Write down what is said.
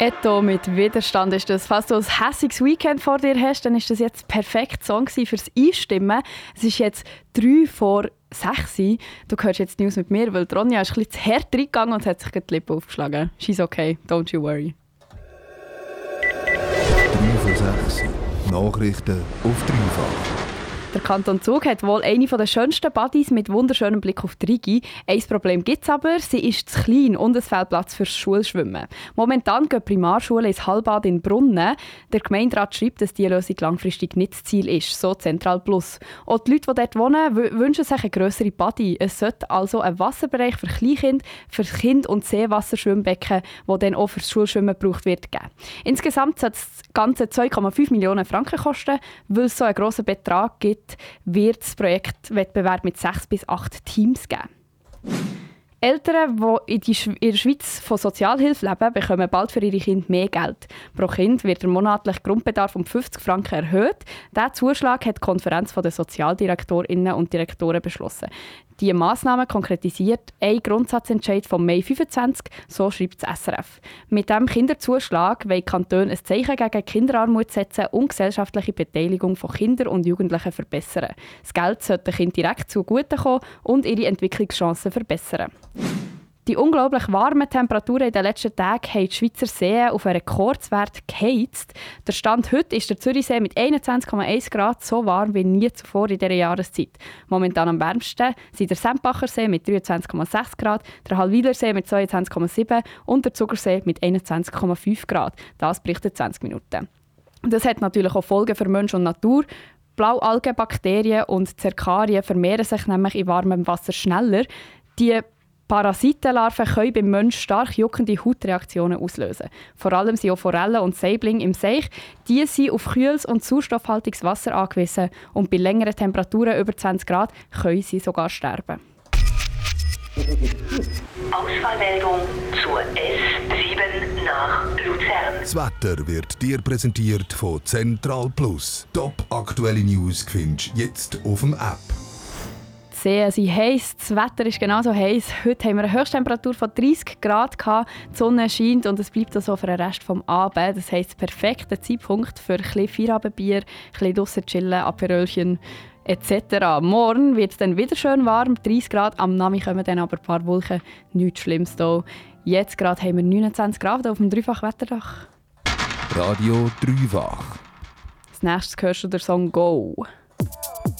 Etto mit Widerstand ist das. Falls du ein hässiges Weekend vor dir hast, dann ist das jetzt perfekt Song fürs Einstimmen. Es ist jetzt 3 vor 6 Uhr. Du hörst jetzt die News mit mir, weil Ronja ist ein bisschen zu hart reingegangen und hat sich die Lippen aufgeschlagen. She's okay, don't you worry. 3 vor 6 Uhr. Nachrichten auf Dreifach. Der Kanton Zug hat wohl eine der schönsten Badis mit wunderschönem Blick auf die Rigi. Ein Problem gibt es aber, sie ist zu klein und es fehlt Platz fürs Schulschwimmen. Momentan gehen Primarschulen ins Hallenbad in Brunnen. Der Gemeinderat schreibt, dass diese Lösung langfristig nicht das Ziel ist, so Zentral Plus. Auch die Leute, die dort wohnen, wünschen sich eine grössere Badi. Es sollte also einen Wasserbereich für Kleinkinder, für Kind- und Seewasserschwimmbecken, der dann auch fürs Schulschwimmen gebraucht wird, geben. Insgesamt soll das Ganze 2,5 Millionen Franken kosten. Weil es so einen grossen Betrag gibt, wird das Projektwettbewerb mit 6 bis 8 Teams geben. Eltern, die in der Schweiz von Sozialhilfe leben, bekommen bald für ihre Kinder mehr Geld. Pro Kind wird der monatliche Grundbedarf um 50 Franken erhöht. Diesen Zuschlag hat die Konferenz der Sozialdirektorinnen und Direktoren beschlossen. Diese Massnahme konkretisiert einen Grundsatzentscheid vom Mai 25, so schreibt das SRF. Mit diesem Kinderzuschlag wollen die Kantone ein Zeichen gegen Kinderarmut setzen und gesellschaftliche Beteiligung von Kindern und Jugendlichen verbessern. Das Geld sollte den Kindern direkt zugutekommen und ihre Entwicklungschancen verbessern. Die unglaublich warmen Temperaturen in den letzten Tagen haben die Schweizer Seen auf einen Rekordwert geheizt. Der Stand heute ist der Zürichsee mit 21,1 Grad so warm wie nie zuvor in dieser Jahreszeit. Momentan am wärmsten sind der Sempacher See mit 23,6 Grad, der Hallwilersee mit 22,7 und der Zugersee mit 21,5 Grad. Das berichtet 20 Minuten. Das hat natürlich auch Folgen für Mensch und Natur. Blaualgenbakterien und Zerkarien vermehren sich nämlich in warmem Wasser schneller. Die Parasitenlarven können beim Menschen stark juckende Hautreaktionen auslösen. Vor allem sind auch Forellen und Saiblinge im Seich. Die sind auf kühles und sauerstoffhaltiges Wasser angewiesen und bei längeren Temperaturen über 20 Grad können sie sogar sterben. Ausfallmeldung zur S7 nach Luzern. Das Wetter wird dir präsentiert von Zentral Plus. Top aktuelle News findest du jetzt auf dem App. Die Seen sind heiß, das Wetter ist genauso heiß. Heute haben wir eine Höchsttemperatur von 30 Grad gehabt. Die Sonne scheint und es bleibt auch so für den Rest des Abends. Das heisst, perfekter Zeitpunkt für ein bisschen Feierabendbier, ein bisschen draussen chillen, Aperölchen etc. Morgen wird es dann wieder schön warm, 30 Grad. Am Nami kommen dann aber ein paar Wolken. Nichts Schlimmes hier. Jetzt gerade haben wir 29 Grad auf dem Dreifach-Wetterdach. Radio Dreifach. Als nächstes hörst du den Song «Go».